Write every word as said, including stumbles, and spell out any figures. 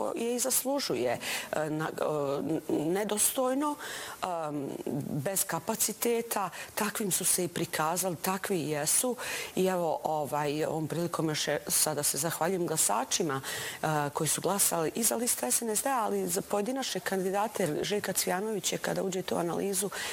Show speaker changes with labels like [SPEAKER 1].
[SPEAKER 1] što je i zaslužuje. Nedostojno, bez kapaciteta, takvim su se i prikazali, takvi i jesu. I evo, ovom prilikom još sada se zahvaljujem glasačima koji su glasali i za listu S N S D, ali i za pojedinačne kandidate. Željka Cvijanović je, kada uđete u analizu,